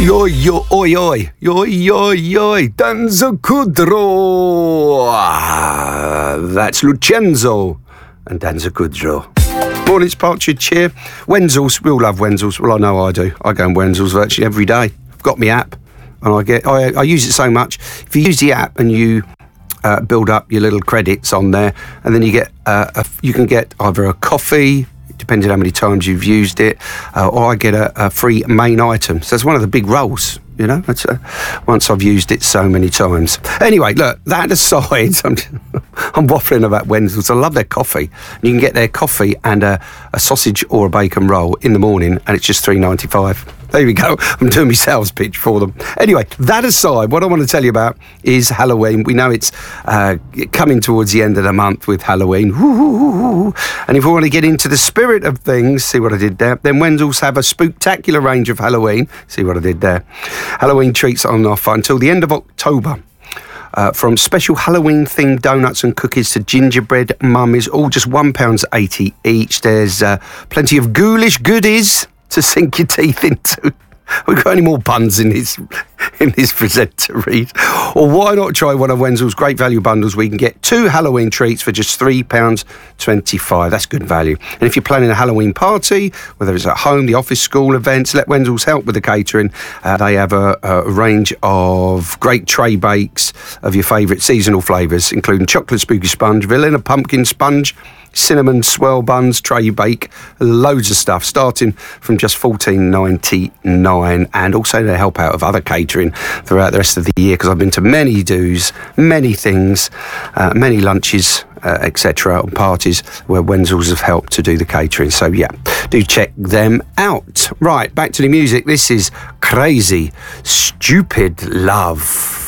Oi, Danza Kudrow. That's Lucenzo and Danza Kudrow. Morning, it's Partridge here. Wenzel's, we all love Wenzel's. Well, I know I do. I go in Wenzel's virtually every day. I've got my app, and I use it so much. If you use the app and you build up your little credits on there, and then you get you can get either a coffee, depending on how many times you've used it, or I get a free main item. So it's one of the big rolls, you know. That's once I've used it so many times. Anyway, look, that aside, I'm waffling about Wenzel's. I love their coffee. You can get their coffee and a sausage or a bacon roll in the morning, and it's just $3.95. There we go. I'm doing my sales pitch for them. Anyway, that aside, what I want to tell you about is Halloween. We know it's coming towards the end of the month with Halloween. And if we want to get into the spirit of things, see what I did there, then Wenzel's have a spooktacular range of Halloween. See what I did there. Halloween treats on offer until the end of October. From special Halloween-themed donuts and cookies to gingerbread mummies, all just £1.80 each. There's plenty of ghoulish goodies to sink your teeth into. We've got any more puns in this presenter read? Or why not try one of Wenzel's great value bundles where you can get 2 Halloween treats for just £3.25. That's good value. And if you're planning a Halloween party, whether it's at home, the office, school events, let Wenzel's help with the catering. They have a range of great tray bakes of your favourite seasonal flavours, including chocolate spooky sponge, vanilla pumpkin sponge, cinnamon swirl buns, tray bake, loads of stuff starting from just $14.99, and also to help out of other catering throughout the rest of the year, because I've been to many do's, many things, many lunches, etc., and parties where Wenzel's have helped to do the catering. So yeah, do check them out. Right, back to the music. This is Crazy Stupid Love.